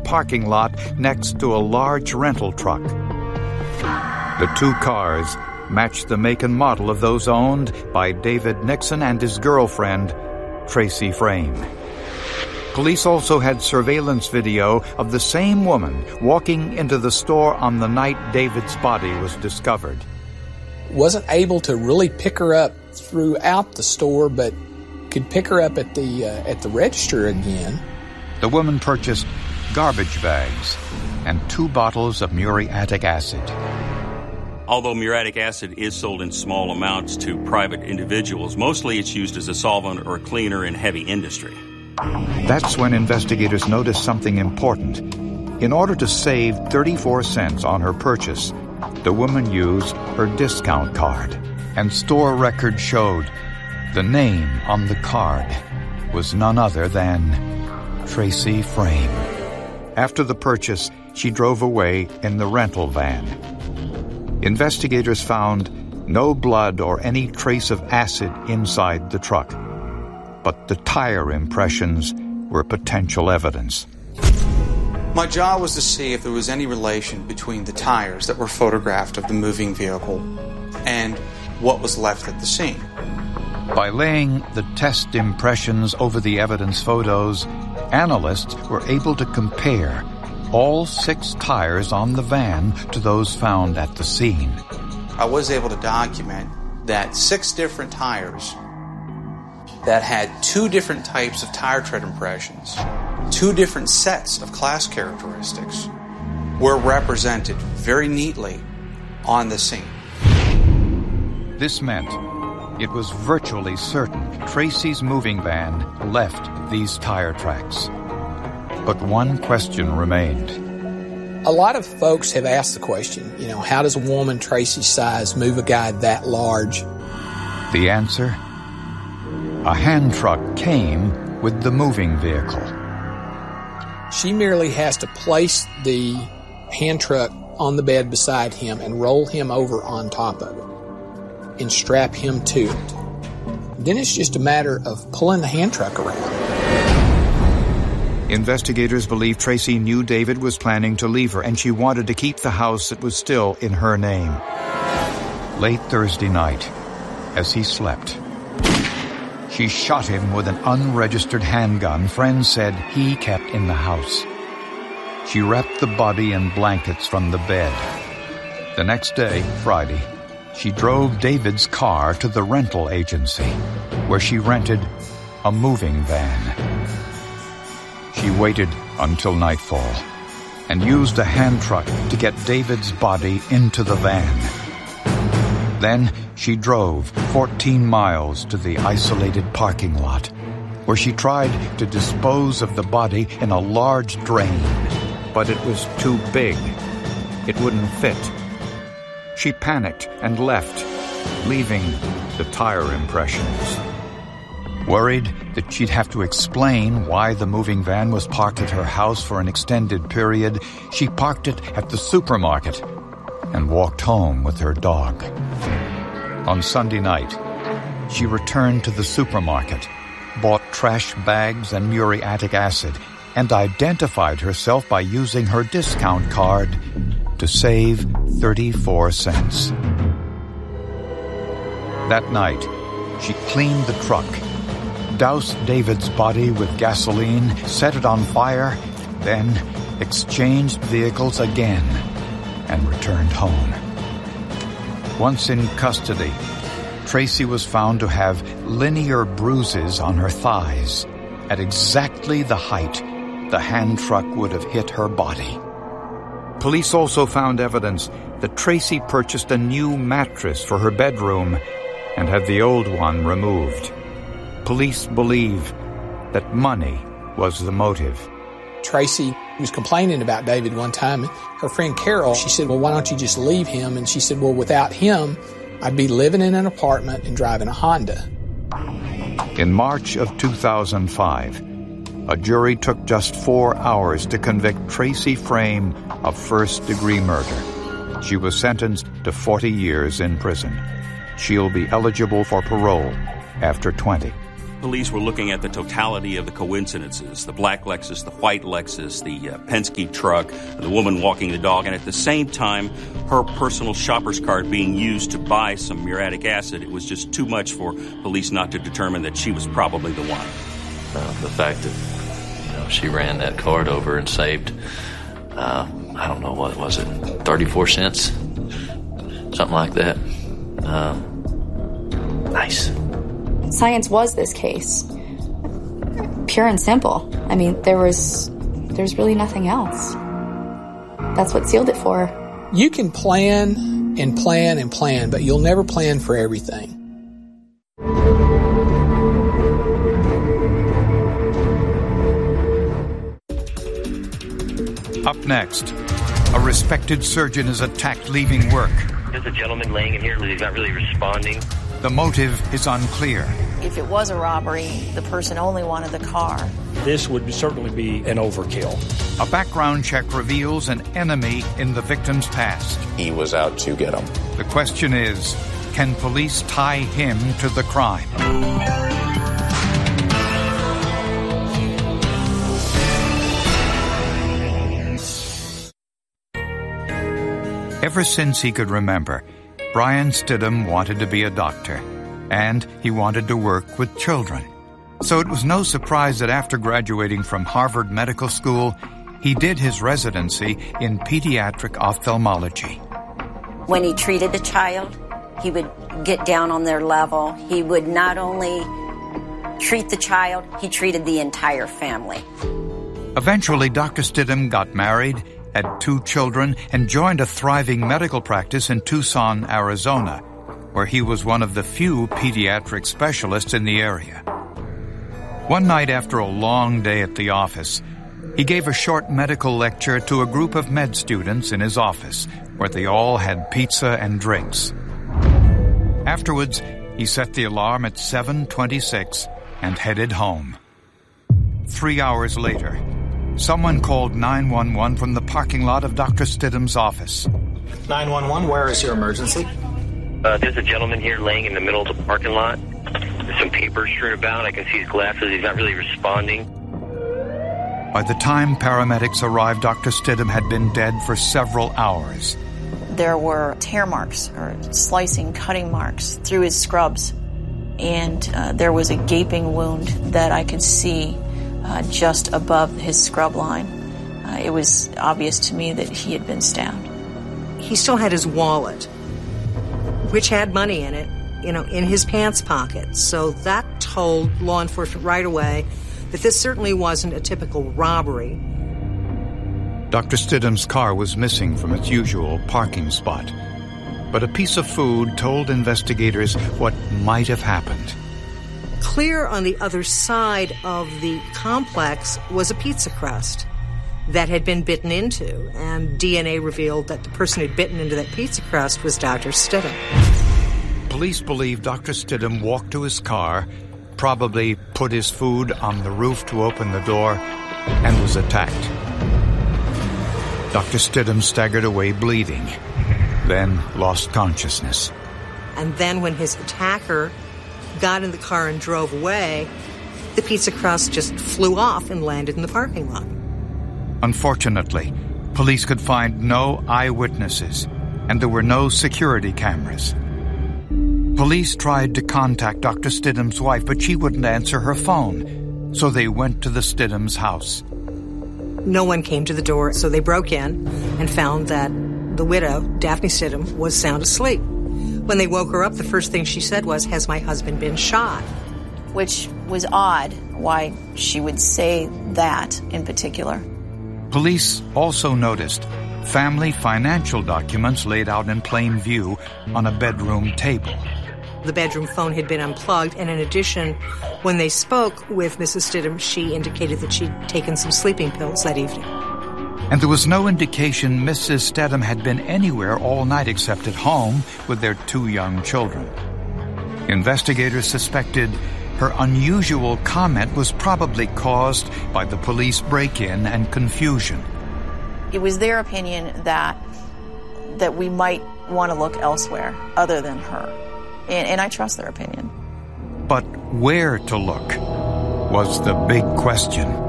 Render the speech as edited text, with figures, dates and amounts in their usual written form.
parking lot next to a large rental truck. The two cars matched the make and model of those owned by David Nixon and his girlfriend, Tracy Frame. Police also had surveillance video of the same woman walking into the store on the night David's body was discovered. Wasn't able to really pick her up throughout the store, but could pick her up at the register again. The woman purchased garbage bags and 2 bottles of muriatic acid. Although muriatic acid is sold in small amounts to private individuals, mostly it's used as a solvent or cleaner in heavy industry. That's when investigators noticed something important. In order to save 34 cents on her purchase, the woman used her discount card, and store records showed the name on the card was none other than Tracy Frame. After the purchase, she drove away in the rental van. Investigators found no blood or any trace of acid inside the truck, but the tire impressions were potential evidence. My job was to see if there was any relation between the tires that were photographed of the moving vehicle and what was left at the scene. By laying the test impressions over the evidence photos, analysts were able to compare all 6 tires on the van to those found at the scene. I was able to document that 6 different tires that had 2 different types of tire tread impressions, 2 different sets of class characteristics, were represented very neatly on the scene. This meant it was virtually certain Tracy's moving van left these tire tracks. But one question remained. A lot of folks have asked the question, how does a woman Tracy's size move a guy that large? The answer? A hand truck came with the moving vehicle. She merely has to place the hand truck on the bed beside him and roll him over on top of it and strap him to it. Then it's just a matter of pulling the hand truck around. Investigators believe Tracy knew David was planning to leave her, and she wanted to keep the house that was still in her name. Late Thursday night, as he slept, she shot him with an unregistered handgun friends said he kept in the house. She wrapped the body in blankets from the bed. The next day, Friday, she drove David's car to the rental agency, where she rented a moving van. She waited until nightfall and used a hand truck to get David's body into the van. Then she drove 14 miles to the isolated parking lot, where she tried to dispose of the body in a large drain. But it was too big. It wouldn't fit. She panicked and left, leaving the tire impressions. Worried that she'd have to explain why the moving van was parked at her house for an extended period, she parked it at the supermarket and walked home with her dog. On Sunday night, she returned to the supermarket, bought trash bags and muriatic acid, and identified herself by using her discount card to save 34 cents. That night, she cleaned the truck, doused David's body with gasoline, set it on fire, then exchanged vehicles again and returned home. Once in custody, Tracy was found to have linear bruises on her thighs at exactly the height the hand truck would have hit her body. Police also found evidence that Tracy purchased a new mattress for her bedroom and had the old one removed. Police believe that money was the motive. Tracy was complaining about David one time. Her friend Carol, she said, well, why don't you just leave him? And she said, well, without him, I'd be living in an apartment and driving a Honda. In March of 2005, a jury took just 4 hours to convict Tracy Frame of first-degree murder. She was sentenced to 40 years in prison. She'll be eligible for parole after 20. police were looking at the totality of the coincidences, the black Lexus, the white Lexus, the Penske truck, the woman walking the dog, and at the same time, her personal shopper's card being used to buy some muriatic acid. It was just too much for police not to determine that she was probably the one. The fact that, she ran that card over and saved, I don't know, what was it, 34 cents? Something like that. Nice. Science was this case. Pure and simple. I mean, there's really nothing else. That's what sealed it for her. You can plan and plan and plan, but you'll never plan for everything. Up next, a respected surgeon is attacked leaving work. There's a gentleman laying in here, he's not really responding. The motive is unclear. If it was a robbery, the person only wanted the car. This would certainly be an overkill. A background check reveals an enemy in the victim's past. He was out to get him. The question is, can police tie him to the crime? Ever since he could remember, Brian Stidham wanted to be a doctor, and he wanted to work with children. So it was no surprise that after graduating from Harvard Medical School, he did his residency in pediatric ophthalmology. When he treated a child, he would get down on their level. He would not only treat the child, he treated the entire family. Eventually, Dr. Stidham got married, had 2 children, and joined a thriving medical practice in Tucson, Arizona, where he was one of the few pediatric specialists in the area. One night after a long day at the office, he gave a short medical lecture to a group of med students in his office, where they all had pizza and drinks. Afterwards, he set the alarm at 7:26 and headed home. 3 hours later, someone called 911 from the parking lot of Dr. Stidham's office. 911, where is your emergency? There's a gentleman here laying in the middle of the parking lot. There's some papers strewn about. I can see his glasses. He's not really responding. By the time paramedics arrived, Dr. Stidham had been dead for several hours. There were tear marks or slicing, cutting marks through his scrubs. And there was a gaping wound that I could see just above his scrub line. It was obvious to me that he had been stabbed. He still had his wallet, which had money in it, in his pants pocket. So that told law enforcement right away that this certainly wasn't a typical robbery. Dr. Stidham's car was missing from its usual parking spot, but a piece of food told investigators what might have happened. Clear on the other side of the complex was a pizza crust that had been bitten into, and DNA revealed that the person who'd bitten into that pizza crust was Dr. Stidham. Police believe Dr. Stidham walked to his car, probably put his food on the roof to open the door, and was attacked. Dr. Stidham staggered away bleeding, then lost consciousness. And then when his attacker got in the car and drove away, the pizza crust just flew off and landed in the parking lot. Unfortunately, police could find no eyewitnesses, and there were no security cameras. Police tried to contact Dr. Stidham's wife, but she wouldn't answer her phone, so they went to the Stidham's house. No one came to the door, so they broke in and found that the widow, Daphne Stidham, was sound asleep. When they woke her up, the first thing she said was, "Has my husband been shot?" Which was odd, why she would say that in particular. Police also noticed family financial documents laid out in plain view on a bedroom table. The bedroom phone had been unplugged, and in addition, when they spoke with Mrs. Stidham, she indicated that she'd taken some sleeping pills that evening. And there was no indication Mrs. Stidham had been anywhere all night except at home with their 2 young children. Investigators suspected her unusual comment was probably caused by the police break-in and confusion. It was their opinion that we might want to look elsewhere other than her. And I trust their opinion. But where to look was the big question.